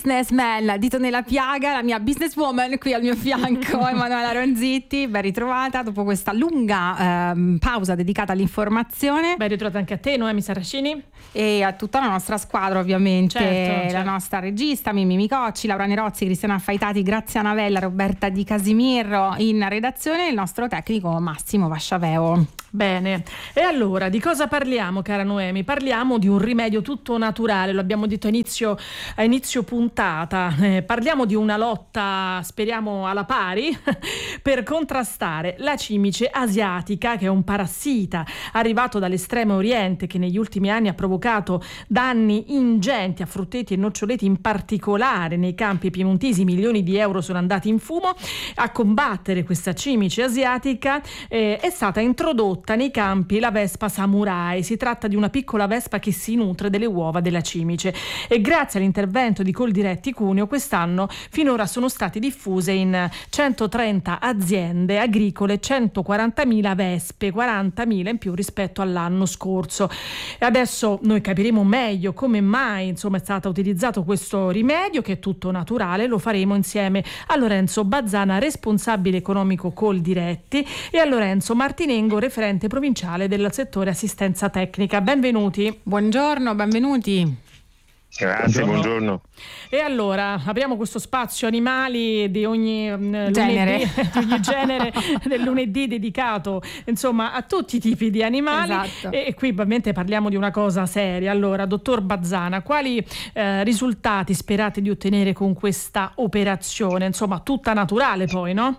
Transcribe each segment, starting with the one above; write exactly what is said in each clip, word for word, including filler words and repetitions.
businessman, dito nella piaga, la mia businesswoman qui al mio fianco, Emanuela Ronzitti. Ben ritrovata dopo questa lunga ehm, pausa dedicata all'informazione. Ben ritrovata anche a te, Noemi Saracini. E a tutta la nostra squadra, ovviamente, certo, certo. La nostra regista Mimmi Micocci, Laura Nerozzi, Cristiana Affaitati, Grazia Navella, Roberta Di Casimirro in redazione, e il nostro tecnico Massimo Vasciaveo. Bene, e allora di cosa parliamo, cara Noemi? Parliamo di un rimedio tutto naturale, lo abbiamo detto a inizio, a inizio puntata, eh, parliamo di una lotta, speriamo alla pari, per contrastare la cimice asiatica, che è un parassita arrivato dall'estremo oriente, che negli ultimi anni ha provocato danni ingenti a frutteti e noccioleti, in particolare nei campi piemontesi. Milioni di euro sono andati in fumo. A combattere questa cimice asiatica eh, è stata introdotta nei campi la vespa samurai. Si tratta di una piccola vespa che si nutre delle uova della cimice, e grazie all'intervento di Coldiretti Cuneo quest'anno finora sono state diffuse in centotrenta aziende agricole centoquarantamila vespe, quarantamila in più rispetto all'anno scorso. E adesso noi capiremo meglio come mai insomma è stato utilizzato questo rimedio, che è tutto naturale. Lo faremo insieme a Lorenzo Bazzana, responsabile economico Coldiretti, e a Lorenzo Martinengo, referente provinciale del settore assistenza tecnica. Benvenuti. Buongiorno, benvenuti. Grazie, buongiorno. buongiorno. E allora apriamo questo spazio animali di ogni genere, lunedì, di ogni genere del lunedì, dedicato insomma a tutti i tipi di animali. Esatto. E qui ovviamente parliamo di una cosa seria. Allora, dottor Bazzana, quali eh, risultati sperate di ottenere con questa operazione? Insomma, tutta naturale poi, no?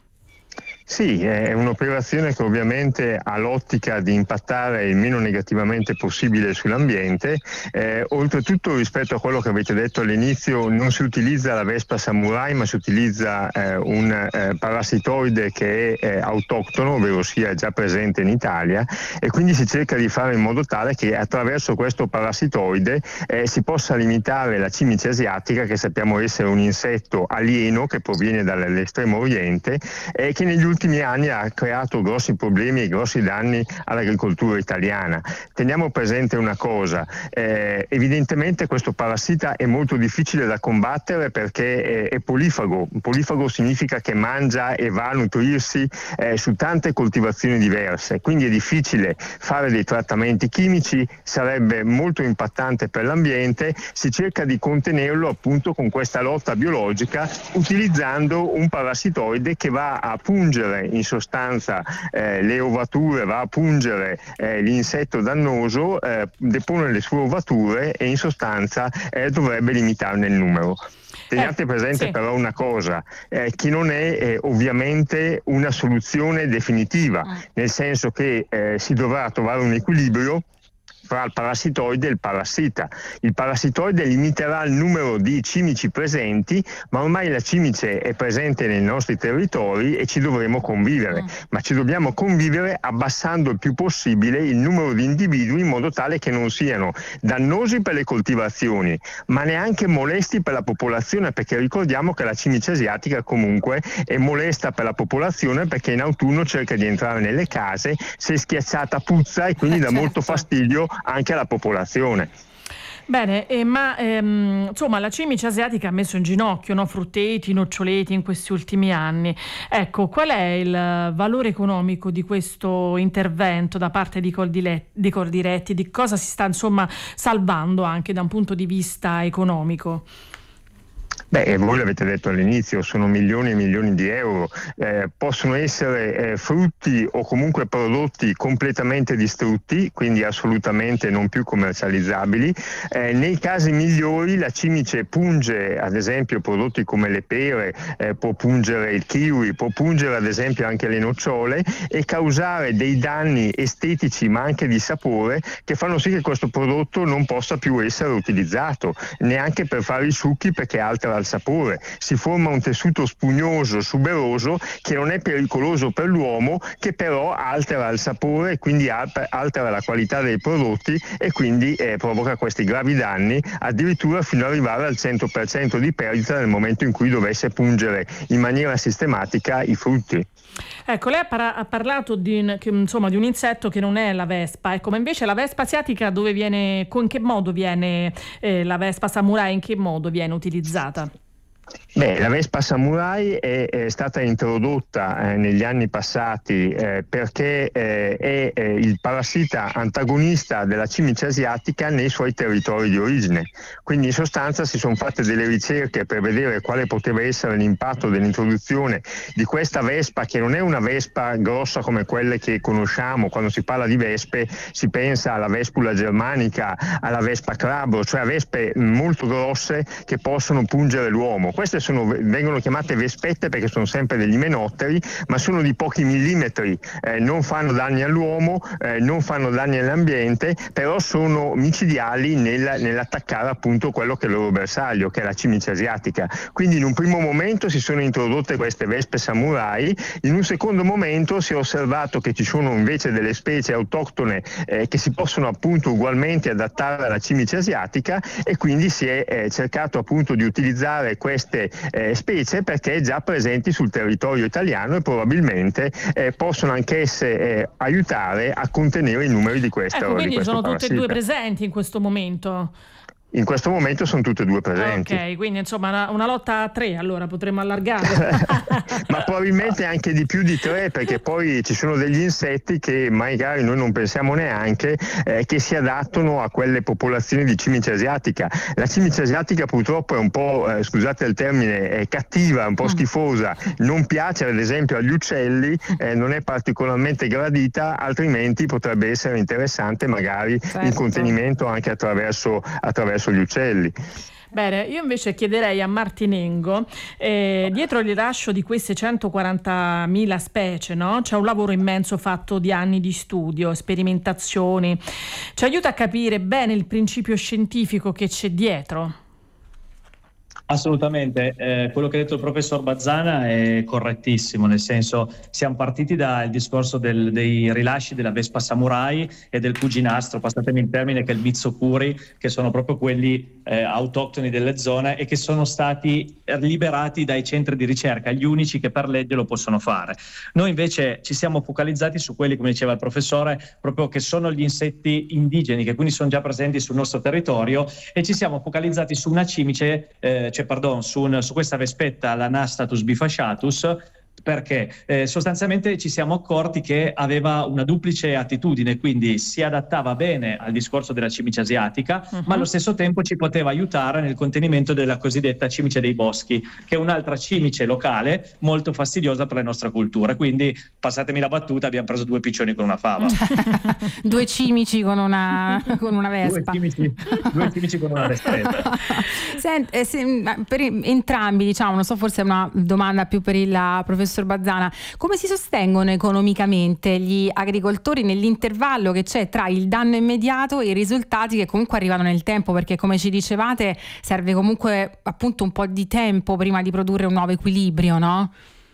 Sì, è un'operazione che ovviamente ha l'ottica di impattare il meno negativamente possibile sull'ambiente. Eh, oltretutto, rispetto a quello che avete detto all'inizio, non si utilizza la vespa samurai, ma si utilizza eh, un eh, parassitoide che è eh, autoctono, ovvero sia già presente in Italia, e quindi si cerca di fare in modo tale che attraverso questo parassitoide eh, si possa limitare la cimice asiatica, che sappiamo essere un insetto alieno che proviene dall'estremo oriente e che negli ultimi ultimi anni ha creato grossi problemi e grossi danni all'agricoltura italiana. Teniamo presente una cosa, eh, evidentemente questo parassita è molto difficile da combattere perché è, è polifago. Polifago significa che mangia e va a nutrirsi eh, su tante coltivazioni diverse, quindi è difficile fare dei trattamenti chimici, sarebbe molto impattante per l'ambiente. Si cerca di contenerlo appunto con questa lotta biologica, utilizzando un parassitoide che va a pungere in sostanza eh, le ovature, va a pungere eh, l'insetto dannoso, eh, depone le sue ovature e in sostanza eh, dovrebbe limitarne il numero. Teniate presente sì. però una cosa, eh, che non è eh, ovviamente una soluzione definitiva, ah. nel senso che eh, si dovrà trovare un equilibrio fra il parassitoide e il parassita. Il parassitoide limiterà il numero di cimici presenti, ma ormai la cimice è presente nei nostri territori e ci dovremo convivere, mm. ma ci dobbiamo convivere abbassando il più possibile il numero di individui, in modo tale che non siano dannosi per le coltivazioni, ma neanche molesti per la popolazione, perché ricordiamo che la cimice asiatica comunque è molesta per la popolazione, perché in autunno cerca di entrare nelle case, se schiacciata puzza e quindi eh, dà certo. molto fastidio anche alla popolazione. Bene, eh, ma ehm, insomma la cimice asiatica ha messo in ginocchio, no, frutteti, noccioleti in questi ultimi anni. Ecco, qual è il valore economico di questo intervento da parte di Coldiretti? Di cosa si sta insomma salvando anche da un punto di vista economico? Beh, voi l'avete detto all'inizio, sono milioni e milioni di euro, eh, possono essere eh, frutti o comunque prodotti completamente distrutti, quindi assolutamente non più commercializzabili. Eh, nei casi migliori la cimice punge ad esempio prodotti come le pere, eh, può pungere il kiwi, può pungere ad esempio anche le nocciole e causare dei danni estetici ma anche di sapore, che fanno sì che questo prodotto non possa più essere utilizzato neanche per fare i succhi, perché altera il sapore. Si forma un tessuto spugnoso, suberoso, che non è pericoloso per l'uomo, che però altera il sapore e quindi altera la qualità dei prodotti e quindi eh, provoca questi gravi danni, addirittura fino ad arrivare al cento per cento di perdita nel momento in cui dovesse pungere in maniera sistematica i frutti. Ecco, lei ha, par- ha parlato di un, che, insomma, di un insetto che non è la vespa, ecco, ma invece la vespa asiatica dove viene, con che modo viene eh, la vespa samurai, in che modo viene utilizzata? Beh, la vespa samurai è, è stata introdotta eh, negli anni passati eh, perché eh, è eh, il parassita antagonista della cimice asiatica nei suoi territori di origine. Quindi in sostanza si sono fatte delle ricerche per vedere quale poteva essere l'impatto dell'introduzione di questa vespa, che non è una vespa grossa come quelle che conosciamo. Quando si parla di vespe si pensa alla vespula germanica, alla vespa crabro, cioè a vespe molto grosse che possono pungere l'uomo. Queste sono, vengono chiamate vespette perché sono sempre degli imenotteri, ma sono di pochi millimetri, eh, non fanno danni all'uomo, eh, non fanno danni all'ambiente, però sono micidiali nel, nell'attaccare appunto quello che è il loro bersaglio, che è la cimice asiatica. Quindi in un primo momento si sono introdotte queste vespe samurai, in un secondo momento si è osservato che ci sono invece delle specie autoctone eh, che si possono appunto ugualmente adattare alla cimice asiatica, e quindi si è eh, cercato appunto di utilizzare queste Eh, specie perché già presenti sul territorio italiano e probabilmente eh, possono anch'esse eh, aiutare a contenere i numeri di questa ecco, quindi di questo sono parassita. tutte e due presenti in questo momento. In questo momento sono tutte e due presenti. Ok, quindi insomma una, una lotta a tre, allora potremmo allargare. Ma probabilmente anche di più di tre, perché poi ci sono degli insetti che magari noi non pensiamo neanche eh, che si adattano a quelle popolazioni di cimice asiatica. La cimice asiatica purtroppo è un po', eh, scusate il termine, è cattiva, un po' schifosa, non piace ad esempio agli uccelli, eh, non è particolarmente gradita, altrimenti potrebbe essere interessante magari certo. il contenimento anche attraverso, attraverso gli uccelli. Bene, io invece chiederei a Martinengo, eh, dietro il rilascio di queste centoquarantamila specie, no? C'è un lavoro immenso fatto di anni di studio, sperimentazioni. Ci aiuta a capire bene il principio scientifico che c'è dietro? Assolutamente, eh, quello che ha detto il professor Bazzana è correttissimo, nel senso siamo partiti dal discorso del, dei rilasci della vespa samurai e del puginastro, passatemi il termine, che è il mitsukuri, che sono proprio quelli eh, autoctoni delle zone e che sono stati liberati dai centri di ricerca, gli unici che per legge lo possono fare. Noi invece ci siamo focalizzati su quelli, come diceva il professore, proprio che sono gli insetti indigeni, che quindi sono già presenti sul nostro territorio, e ci siamo focalizzati su una cimice, eh, cioè pardon, su, un, su questa vespetta, l'Anastatus bifasciatus, perché eh, sostanzialmente ci siamo accorti che aveva una duplice attitudine, quindi si adattava bene al discorso della cimice asiatica, uh-huh. ma allo stesso tempo ci poteva aiutare nel contenimento della cosiddetta cimice dei boschi, che è un'altra cimice locale molto fastidiosa per la nostra cultura. Quindi, passatemi la battuta, abbiamo preso due piccioni con una fava. Due cimici con una, con una vespa. Due cimici, due cimici con una vespetta. Senti, eh, se, per entrambi, diciamo, non so, forse è una domanda più per il professor Bazzana, come si sostengono economicamente gli agricoltori nell'intervallo che c'è tra il danno immediato e i risultati che comunque arrivano nel tempo? Perché, come ci dicevate, serve comunque appunto un po' di tempo prima di produrre un nuovo equilibrio, no?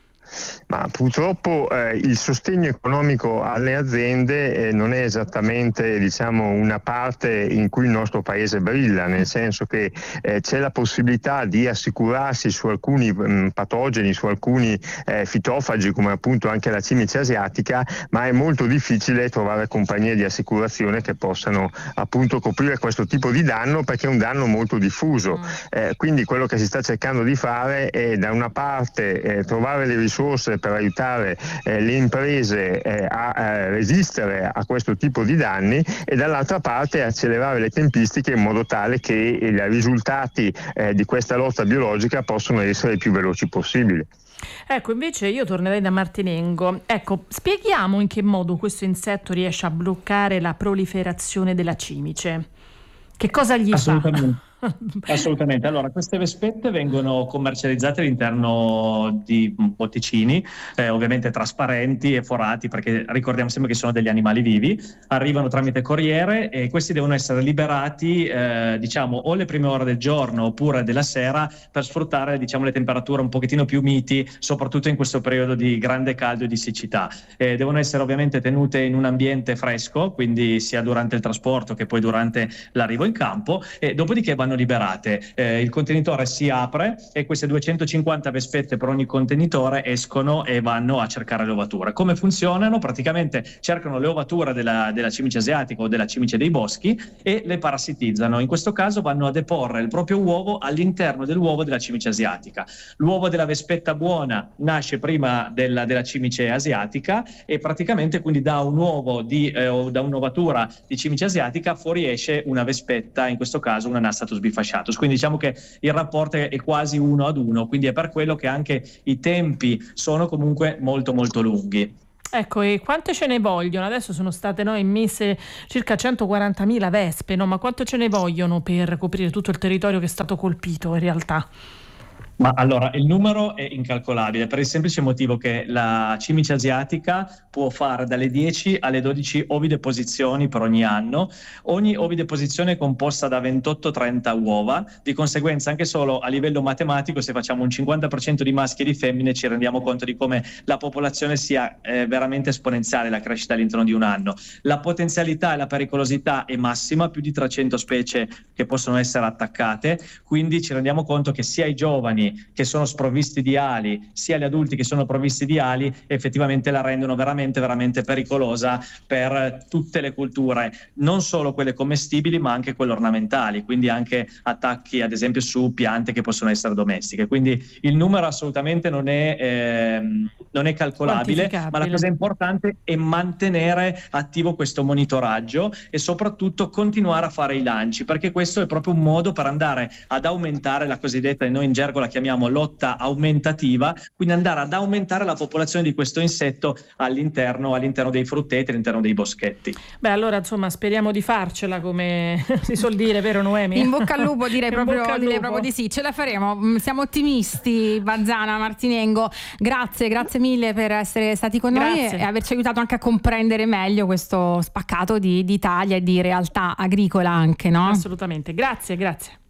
Ma purtroppo eh, il sostegno economico alle aziende eh, non è esattamente, diciamo, una parte in cui il nostro paese brilla, nel senso che eh, c'è la possibilità di assicurarsi su alcuni mh, patogeni, su alcuni eh, fitofagi, come appunto anche la cimice asiatica, ma è molto difficile trovare compagnie di assicurazione che possano appunto coprire questo tipo di danno, perché è un danno molto diffuso. Eh, quindi quello che si sta cercando di fare è, da una parte, eh, trovare le risorse per aiutare eh, le imprese eh, a, a resistere a questo tipo di danni, e dall'altra parte accelerare le tempistiche in modo tale che i risultati eh, di questa lotta biologica possano essere i più veloci possibili. Ecco, invece io tornerei da Martinengo. Ecco, spieghiamo in che modo questo insetto riesce a bloccare la proliferazione della cimice. Che cosa gli Assolutamente. fa? Assolutamente. Allora, queste vespette vengono commercializzate all'interno di botticini, eh, ovviamente trasparenti e forati, perché ricordiamo sempre che sono degli animali vivi. Arrivano tramite corriere e questi devono essere liberati, eh, diciamo, o le prime ore del giorno oppure della sera, per sfruttare, diciamo, le temperature un pochettino più miti, soprattutto in questo periodo di grande caldo e di siccità. Eh, devono essere ovviamente tenute in un ambiente fresco, quindi sia durante il trasporto che poi durante l'arrivo in campo, e dopodiché vanno vanno liberate. Eh, il contenitore si apre e queste duecentocinquanta vespette per ogni contenitore escono e vanno a cercare le ovature. Come funzionano? Praticamente cercano le ovature della, della cimice asiatica o della cimice dei boschi e le parassitizzano. In questo caso vanno a deporre il proprio uovo all'interno dell'uovo della cimice asiatica. L'uovo della vespetta buona nasce prima della, della cimice asiatica e praticamente quindi da un uovo di, eh, o da un'ovatura di cimice asiatica fuoriesce una vespetta, in questo caso una Nassatus bifasciatus. Quindi diciamo che il rapporto è quasi uno ad uno, quindi è per quello che anche i tempi sono comunque molto molto lunghi. Ecco, e quante ce ne vogliono? Adesso sono state no, immesse circa centoquarantamila vespe, no? Ma quanto ce ne vogliono per coprire tutto il territorio che è stato colpito in realtà? Ma allora, il numero è incalcolabile per il semplice motivo che la cimice asiatica può fare dalle dieci alle dodici ovideposizioni per ogni anno. Ogni ovideposizione è composta da ventotto trenta uova, di conseguenza anche solo a livello matematico, se facciamo un cinquanta per cento di maschi e di femmine, ci rendiamo conto di come la popolazione sia eh, veramente esponenziale, la crescita all'interno di un anno. La potenzialità e la pericolosità è massima, più di trecento specie che possono essere attaccate, quindi ci rendiamo conto che sia i giovani che sono sprovvisti di ali, sia gli adulti che sono provvisti di ali, effettivamente la rendono veramente veramente pericolosa per tutte le culture, non solo quelle commestibili ma anche quelle ornamentali, quindi anche attacchi ad esempio su piante che possono essere domestiche. Quindi il numero assolutamente non è, eh, non è calcolabile, ma la cosa importante è mantenere attivo questo monitoraggio e soprattutto continuare a fare i lanci, perché questo è proprio un modo per andare ad aumentare la cosiddetta, noi in gergo la chiamiamo lotta aumentativa, quindi andare ad aumentare la popolazione di questo insetto all'interno, all'interno dei frutteti, all'interno dei boschetti. Beh, allora insomma speriamo di farcela, come si suol dire, vero Noemi? In bocca al lupo, direi, proprio, direi proprio di sì, ce la faremo, siamo ottimisti. Bazzana, Martinengo, grazie, grazie mille per essere stati con Grazie. noi e averci aiutato anche a comprendere meglio questo spaccato di, di Italia e di realtà agricola anche, no? Assolutamente, grazie, grazie.